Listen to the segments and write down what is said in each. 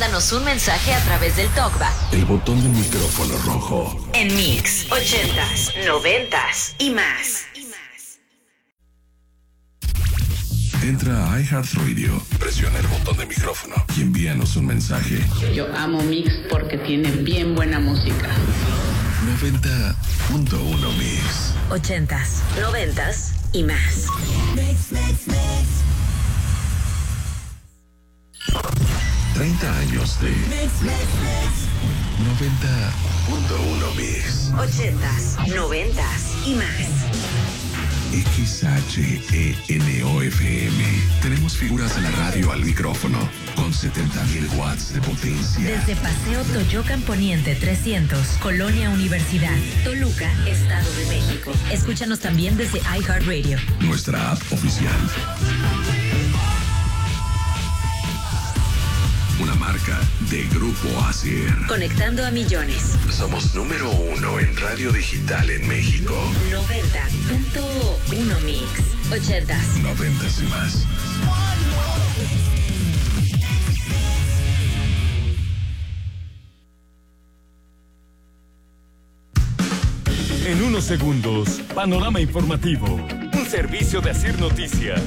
mándanos un mensaje a través del TalkBack. El botón del micrófono rojo. En Mix 80s, 90s y más. Entra a iHeartRadio, presiona el botón de micrófono y envíanos un mensaje. Yo amo Mix porque tiene bien buena música. 90.1 Mix. 80s, 90s y más. Mix. 30 años de 90.1 Mix. 80s, 90s y más. XHENOFM. Tenemos figuras de la radio al micrófono con 70,000 watts de potencia. Desde Paseo Toyocan Poniente 300, Colonia Universidad, Toluca, Estado de México. Escúchanos también desde iHeartRadio. Nuestra app oficial. Una marca de Grupo ASIR. Conectando a millones. Somos número 1 en radio digital en México. 90.1 Mix. 80s. 90s y más. En unos segundos, panorama informativo. Un servicio de ASIR Noticias.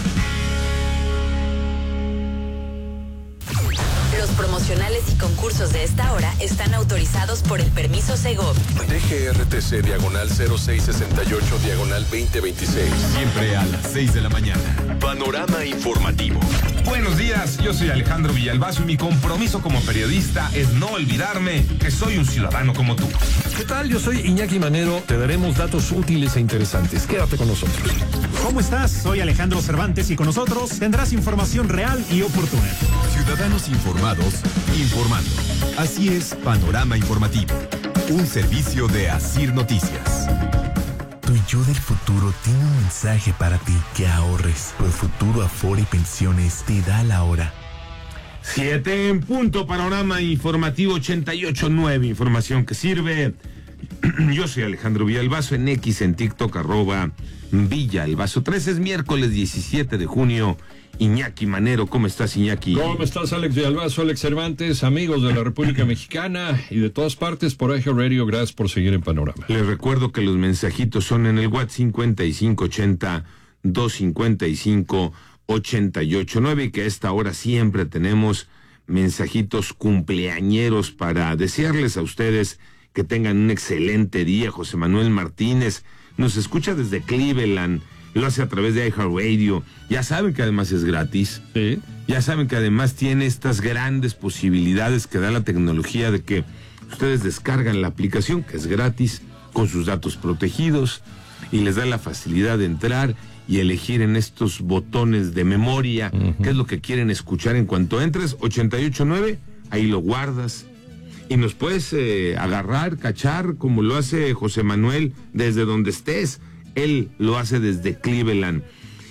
Los promocionales y concursos de esta hora están autorizados por el permiso Segov. DGRTC diagonal 0668 diagonal 2026. Siempre a las 6 de la mañana. Panorama informativo. Buenos días, yo soy Alejandro Villalbazo y mi compromiso como periodista es no olvidarme que soy un ciudadano como tú. ¿Qué tal? Yo soy Iñaki Manero. Te daremos datos útiles e interesantes. Quédate con nosotros. ¿Cómo estás? Soy Alejandro Cervantes y con nosotros tendrás información real y oportuna. Ciudadanos informados, informando. Así es, Panorama Informativo. Un servicio de ASIR Noticias. Tu yo del futuro tiene un mensaje para ti: que ahorres. Profuturo Afore y Pensiones te da la hora. 7 en punto, Panorama Informativo 88.9, información que sirve. Yo soy Alejandro Villalbazo, en X, en TikTok, @Villalbazo 3. Es miércoles 17 de junio. Iñaki Manero, ¿cómo estás, Iñaki? ¿Cómo estás, Alex Villalbazo, Alex Cervantes, amigos de la República Mexicana y de todas partes por iHeartRadio? Gracias por seguir en Panorama. Les recuerdo que los mensajitos son en el WhatsApp 5580-255-889 y que a esta hora siempre tenemos mensajitos cumpleañeros para desearles a ustedes que tengan un excelente día. José Manuel Martínez nos escucha desde Cleveland, lo hace a través de iHeartRadio. Ya saben que además es gratis. Sí. Ya saben que además tiene estas grandes posibilidades que da la tecnología de que ustedes descargan la aplicación, que es gratis, con sus datos protegidos, y les da la facilidad de entrar y elegir en estos botones de memoria qué es lo que quieren escuchar en cuanto entres. 88.9, ahí lo guardas y nos puedes agarrar, cachar, como lo hace José Manuel desde donde estés. Él lo hace desde Cleveland.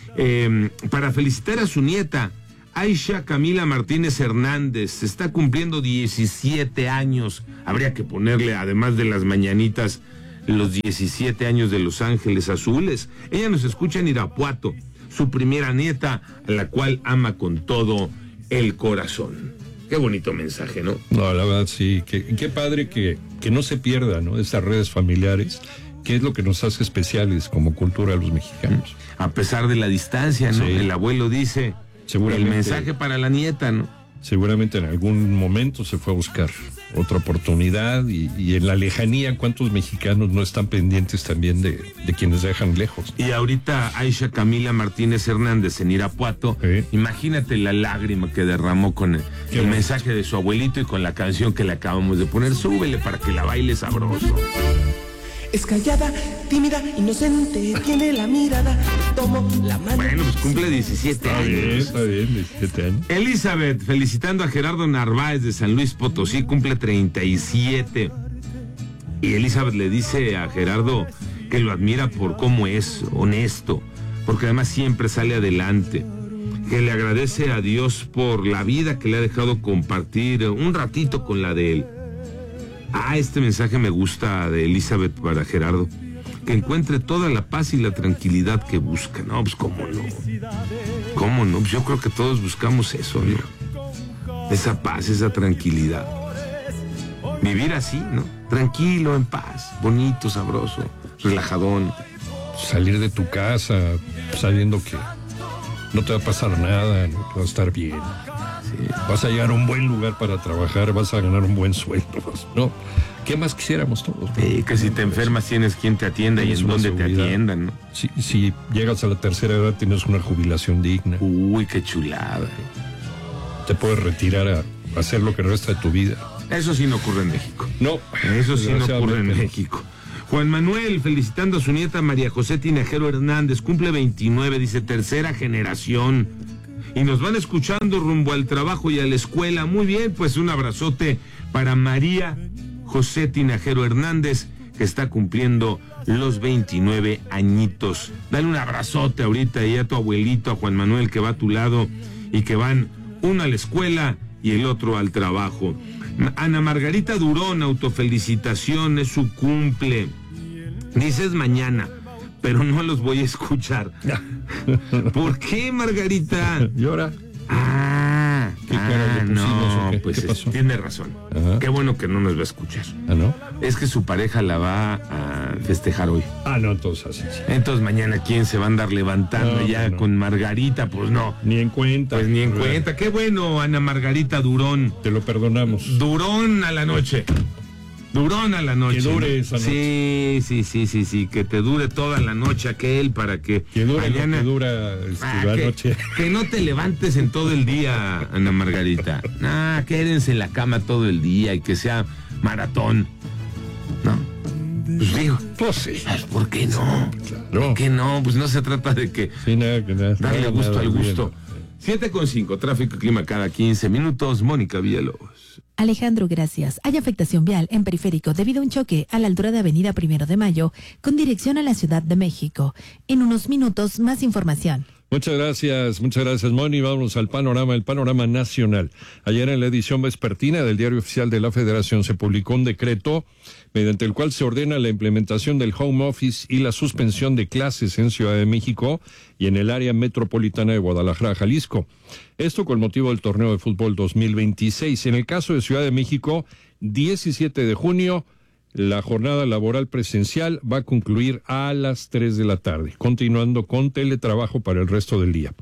Para felicitar a su nieta, Aisha Camila Martínez Hernández, está cumpliendo 17 años. Habría que ponerle, además de las mañanitas, los 17 años de Los Ángeles Azules. Ella nos escucha en Irapuato, su primera nieta, a la cual ama con todo el corazón. Qué bonito mensaje, ¿no? No, la verdad sí, qué padre que no se pierda, ¿no? Estas redes familiares, que es lo que nos hace especiales como cultura a los mexicanos. A pesar de la distancia, ¿no? Sí. El abuelo dice, el mensaje para la nieta, ¿no? Seguramente en algún momento se fue a buscar otra oportunidad y en la lejanía, ¿cuántos mexicanos no están pendientes también de quienes dejan lejos? Y ahorita Aisha Camila Martínez Hernández en Irapuato, ¿sí? Imagínate la lágrima que derramó con el mensaje de su abuelito y con la canción que le acabamos de poner. Súbele para que la baile sabroso. Es callada, tímida, inocente, tiene la mirada, tomo la mano. Bueno, pues cumple 17 años. Está bien, 17 años. Elizabeth, felicitando a Gerardo Narváez de San Luis Potosí, cumple 37. Y Elizabeth le dice a Gerardo que lo admira por cómo es, honesto, porque además siempre sale adelante. Que le agradece a Dios por la vida que le ha dejado compartir un ratito con la de él. Este mensaje me gusta de Elizabeth para Gerardo. Que encuentre toda la paz y la tranquilidad que busca. No, pues cómo no. ¿Cómo no? Pues yo creo que todos buscamos eso, ¿no? esa paz, esa tranquilidad. Vivir así, ¿no? Tranquilo, en paz, bonito, sabroso, relajadón. Salir de tu casa sabiendo que no te va a pasar nada, no te va a estar bien. Sí. Vas a llegar a un buen lugar para trabajar, vas a ganar un buen sueldo, ¿no? ¿Qué más quisiéramos todos? Que si te enfermas tienes quien te atienda y en dónde te atiendan, ¿no? Si llegas a la tercera edad tienes una jubilación digna. Uy, qué chulada. Te puedes retirar a hacer lo que resta de tu vida. Eso sí no ocurre en México. No. Eso sí no ocurre en México. Juan Manuel, felicitando a su nieta María José Tinajero Hernández, cumple 29, dice, tercera generación. Y nos van escuchando rumbo al trabajo y a la escuela. Muy bien, pues un abrazote para María José Tinajero Hernández, que está cumpliendo los 29 añitos. Dale un abrazote ahorita y a tu abuelito, a Juan Manuel, que va a tu lado y que van uno a la escuela y el otro al trabajo. Ana Margarita Durón, autofelicitación, es su cumple. Dices mañana, pero no los voy a escuchar. ¿Por qué, Margarita? ¿Llora? ¿Qué cara le no, pues tiene razón. Ajá. Qué bueno que no nos va a escuchar. ¿No? Es que su pareja la va a festejar hoy. No, entonces así. Sí. Entonces mañana, ¿quién se va a andar levantando ya con Margarita? Pues no. Ni en cuenta. Pues ni en cuenta. Qué bueno, Ana Margarita Durón. Te lo perdonamos. Durón a la noche. Durón a la noche. Que dure esa noche. Sí, que te dure toda la noche aquel para que dure mañana... que dura la noche. Que no te levantes en todo el día, Ana Margarita. Quédense en la cama todo el día y que sea maratón. ¿No? Pues digo, pues sí. ¿Por qué no? Claro. ¿Por qué no? Pues no se trata de que darle gusto al gusto. 7:05, tráfico y clima cada 15 minutos. Mónica Villalobos. Alejandro, gracias. Hay afectación vial en Periférico debido a un choque a la altura de Avenida 1 de Mayo con dirección a la Ciudad de México. En unos minutos, más información. Muchas gracias, Moni. Vamos al panorama, el panorama nacional. Ayer en la edición vespertina del Diario Oficial de la Federación se publicó un decreto mediante el cual se ordena la implementación del home office y la suspensión de clases en Ciudad de México y en el área metropolitana de Guadalajara, Jalisco. Esto con motivo del torneo de fútbol 2026. En el caso de Ciudad de México, 17 de junio, la jornada laboral presencial va a concluir a las 3 de la tarde, continuando con teletrabajo para el resto del día.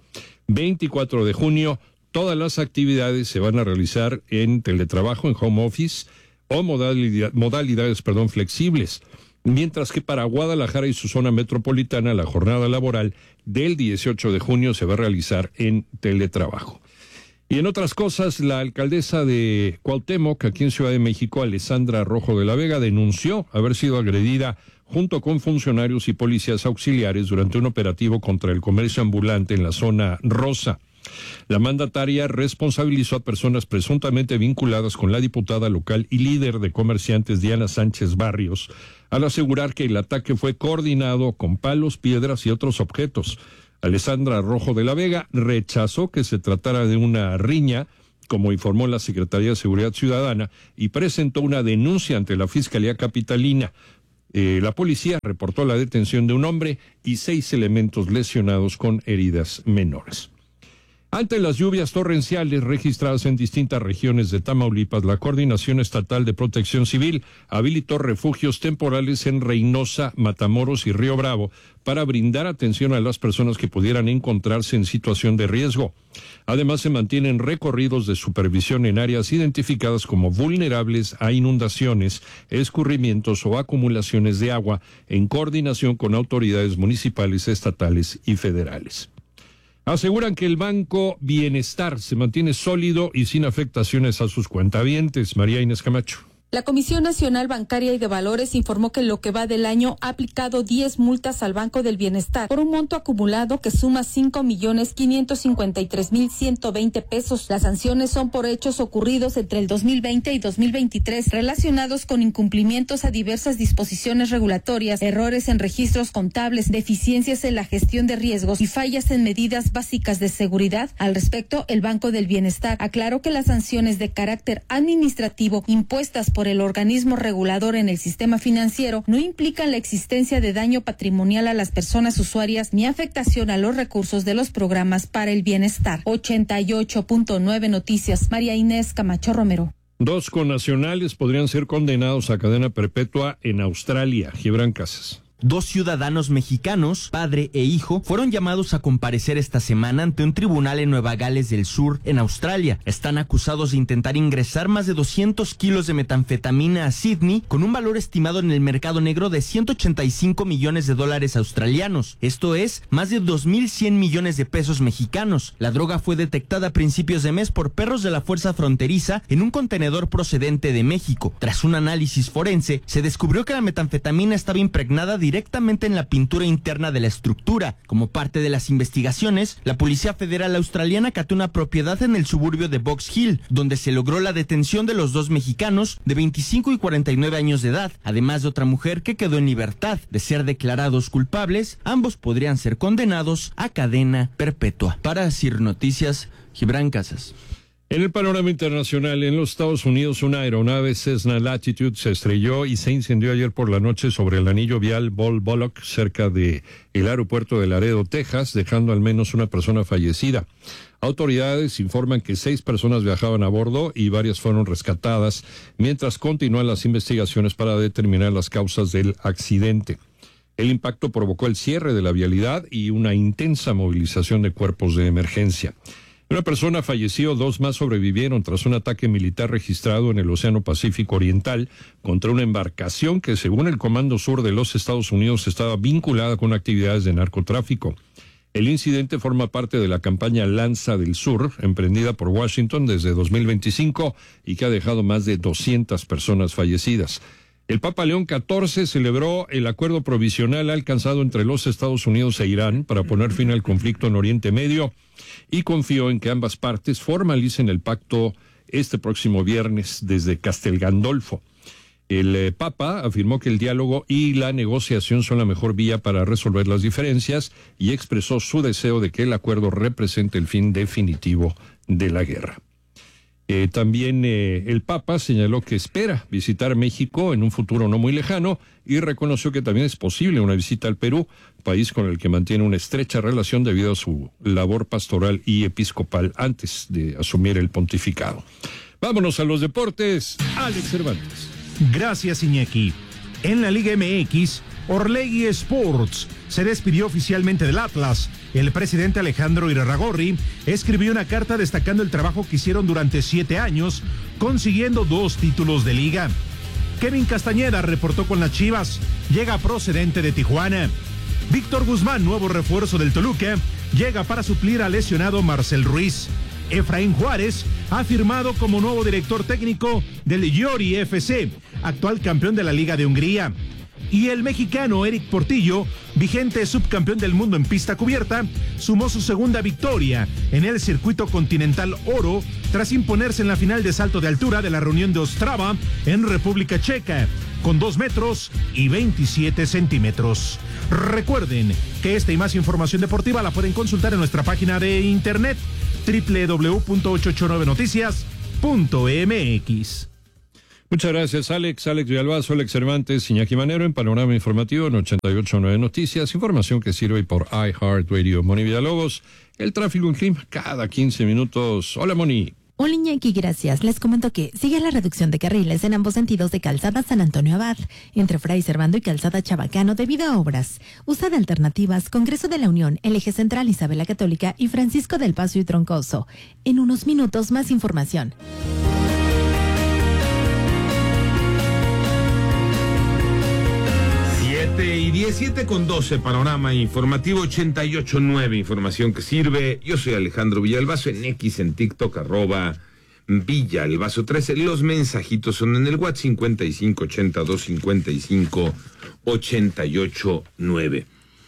24 de junio, todas las actividades se van a realizar en teletrabajo, en home office o modalidades flexibles. Mientras que para Guadalajara y su zona metropolitana, la jornada laboral del 18 de junio se va a realizar en teletrabajo. Y en otras cosas, la alcaldesa de Cuauhtémoc, aquí en Ciudad de México, Alessandra Rojo de la Vega, denunció haber sido agredida junto con funcionarios y policías auxiliares durante un operativo contra el comercio ambulante en la zona rosa. La mandataria responsabilizó a personas presuntamente vinculadas con la diputada local y líder de comerciantes Diana Sánchez Barrios, al asegurar que el ataque fue coordinado con palos, piedras y otros objetos. Alessandra Rojo de la Vega rechazó que se tratara de una riña, como informó la Secretaría de Seguridad Ciudadana, y presentó una denuncia ante la Fiscalía Capitalina. La policía reportó la detención de un hombre y 6 elementos lesionados con heridas menores. Ante las lluvias torrenciales registradas en distintas regiones de Tamaulipas, la Coordinación Estatal de Protección Civil habilitó refugios temporales en Reynosa, Matamoros y Río Bravo para brindar atención a las personas que pudieran encontrarse en situación de riesgo. Además, se mantienen recorridos de supervisión en áreas identificadas como vulnerables a inundaciones, escurrimientos o acumulaciones de agua, en coordinación con autoridades municipales, estatales y federales. Aseguran que el Banco Bienestar se mantiene sólido y sin afectaciones a sus cuentavientes. María Inés Camacho. La Comisión Nacional Bancaria y de Valores informó que en lo que va del año ha aplicado 10 multas al Banco del Bienestar por un monto acumulado que suma 5.553.120 pesos. Las sanciones son por hechos ocurridos entre el 2020 y 2023 relacionados con incumplimientos a diversas disposiciones regulatorias, errores en registros contables, deficiencias en la gestión de riesgos y fallas en medidas básicas de seguridad. Al respecto, el Banco del Bienestar aclaró que las sanciones de carácter administrativo impuestas por por el organismo regulador en el sistema financiero no implican la existencia de daño patrimonial a las personas usuarias ni afectación a los recursos de los programas para el bienestar. 88.9 Noticias, María Inés Camacho Romero. 2 connacionales podrían ser condenados a cadena perpetua en Australia. Gibran Casas. 2 ciudadanos mexicanos, padre e hijo, fueron llamados a comparecer esta semana ante un tribunal en Nueva Gales del Sur, en Australia. Están acusados de intentar ingresar más de 200 kilos de metanfetamina a Sydney con un valor estimado en el mercado negro de 185 millones de dólares australianos. Esto es, más de 2.100 millones de pesos mexicanos. La droga fue detectada a principios de mes por perros de la Fuerza Fronteriza en un contenedor procedente de México. Tras un análisis forense, se descubrió que la metanfetamina estaba impregnada directamente en la pintura interna de la estructura. Como parte de las investigaciones, la Policía Federal Australiana cató una propiedad en el suburbio de Box Hill, donde se logró la detención de los 2 mexicanos de 25 y 49 años de edad, además de otra mujer que quedó en libertad. De ser declarados culpables, ambos podrían ser condenados a cadena perpetua. Para CIR Noticias, Gibran Casas. En el panorama internacional, en los Estados Unidos, una aeronave Cessna Latitude se estrelló y se incendió ayer por la noche sobre el anillo vial Ball Bullock, cerca de el aeropuerto de Laredo, Texas, dejando al menos una persona fallecida. Autoridades informan que 6 personas viajaban a bordo y varias fueron rescatadas, mientras continúan las investigaciones para determinar las causas del accidente. El impacto provocó el cierre de la vialidad y una intensa movilización de cuerpos de emergencia. Una persona falleció, 2 más sobrevivieron tras un ataque militar registrado en el Océano Pacífico Oriental contra una embarcación que, según el Comando Sur de los Estados Unidos, estaba vinculada con actividades de narcotráfico. El incidente forma parte de la campaña Lanza del Sur, emprendida por Washington desde 2025 y que ha dejado más de 200 personas fallecidas. El Papa León XIV celebró el acuerdo provisional alcanzado entre los Estados Unidos e Irán para poner fin al conflicto en Oriente Medio y confió en que ambas partes formalicen el pacto este próximo viernes desde Castel Gandolfo. El Papa afirmó que el diálogo y la negociación son la mejor vía para resolver las diferencias y expresó su deseo de que el acuerdo represente el fin definitivo de la guerra. También el Papa señaló que espera visitar México en un futuro no muy lejano y reconoció que también es posible una visita al Perú, país con el que mantiene una estrecha relación debido a su labor pastoral y episcopal antes de asumir el pontificado. Vámonos a los deportes. Alex Cervantes. Gracias, Iñaki. En la Liga MX, Orlegui Sports se despidió oficialmente del Atlas. El presidente Alejandro Irarrágorri escribió una carta destacando el trabajo que hicieron durante 7 años, consiguiendo 2 títulos de liga. Kevin Castañeda reportó con las Chivas, llega procedente de Tijuana. Víctor Guzmán, nuevo refuerzo del Toluca, llega para suplir al lesionado Marcel Ruiz. Efraín Juárez ha firmado como nuevo director técnico del Győri FC, actual campeón de la Liga de Hungría. Y el mexicano Eric Portillo, vigente subcampeón del mundo en pista cubierta, sumó su segunda victoria en el circuito continental oro tras imponerse en la final de salto de altura de la reunión de Ostrava en República Checa, con 2 metros y 27 centímetros. Recuerden que esta y más información deportiva la pueden consultar en nuestra página de internet www.889noticias.mx. Muchas gracias, Alex Villalbazo, Alex Cervantes, Iñaki Manero en Panorama Informativo en 88.9 Noticias, información que sirve por iHeartRadio. Moni Villalobos, el tráfico en clima cada 15 minutos. Hola, Moni. Hola, Iñaki, gracias. Les comento que sigue la reducción de carriles en ambos sentidos de Calzada San Antonio Abad, entre Fray Servando y Calzada Chabacano debido a obras. Usa de alternativas Congreso de la Unión, el Eje Central Isabel la Católica y Francisco del Paso y Troncoso. En unos minutos más información. 7:17 Panorama Informativo 88.9, información que sirve. Yo soy Alejandro Villalbazo, en X, en TikTok, @Villalbazo13. Los mensajitos son en el WhatsApp 5582558889.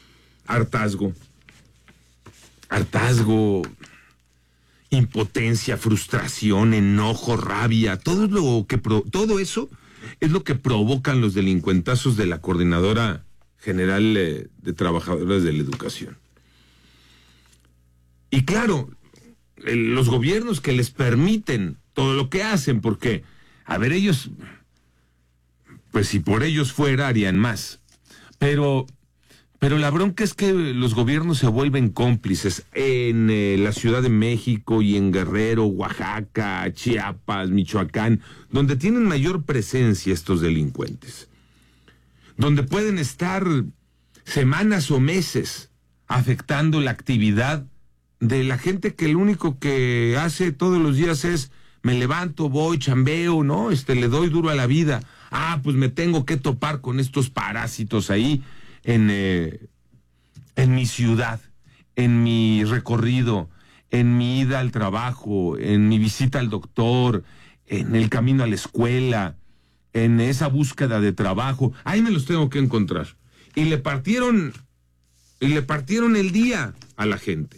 Hartazgo, impotencia, frustración, enojo, rabia, todo eso es lo que provocan los delincuentazos de la Coordinadora General de Trabajadores de la Educación. Y claro, los gobiernos que les permiten todo lo que hacen, porque, a ver, ellos pues si por ellos fuera, harían más. Pero la bronca es que los gobiernos se vuelven cómplices en la Ciudad de México y en Guerrero, Oaxaca, Chiapas, Michoacán, donde tienen mayor presencia estos delincuentes, donde pueden estar semanas o meses afectando la actividad de la gente que lo único que hace todos los días es me levanto, voy, chambeo, ¿no? Le doy duro a la vida. Pues me tengo que topar con estos parásitos ahí en mi ciudad, en mi recorrido, en mi ida al trabajo, en mi visita al doctor, en el camino a la escuela, en esa búsqueda de trabajo. Ahí me los tengo que encontrar. Y le partieron el día a la gente.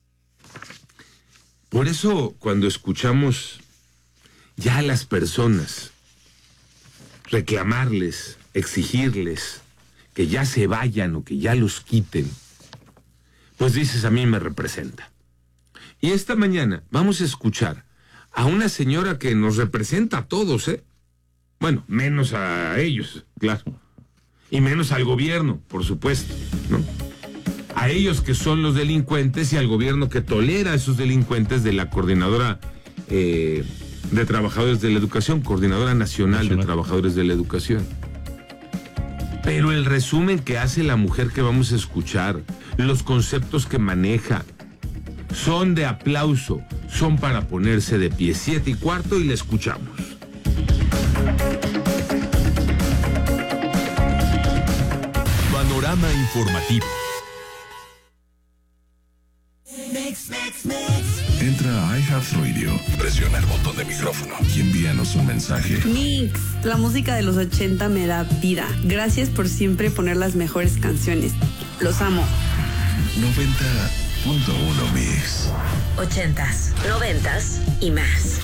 Por eso, cuando escuchamos ya a las personas reclamarles, exigirles que ya se vayan o que ya los quiten, pues dices, a mí me representa. Y esta mañana vamos a escuchar a una señora que nos representa a todos, Bueno, menos a ellos, claro. Y menos al gobierno, por supuesto, ¿no? A ellos que son los delincuentes y al gobierno que tolera a esos delincuentes, de la Coordinadora de Trabajadores de la Educación, Coordinadora Nacional de Trabajadores de la Educación. Pero el resumen que hace la mujer que vamos a escuchar, los conceptos que maneja, son de aplauso, son para ponerse de pie. 7:15 y la escuchamos. Panorama informativo. Entra a iHeartRadio, presiona el botón de micrófono y envíanos un mensaje. Mix, la música de los 80 me da vida. Gracias por siempre poner las mejores canciones. Los amo. 90.1 Mix. 80s, 90s y más.